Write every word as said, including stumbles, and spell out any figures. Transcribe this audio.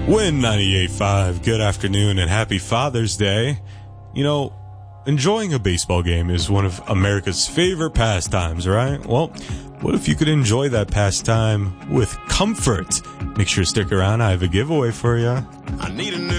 Win ninety-eight point five, good afternoon and happy Father's Day. You know, enjoying a baseball game is one of America's favorite pastimes, right? Well, what if you could enjoy that pastime with comfort? Make sure to stick around, I have a giveaway for you. I need a new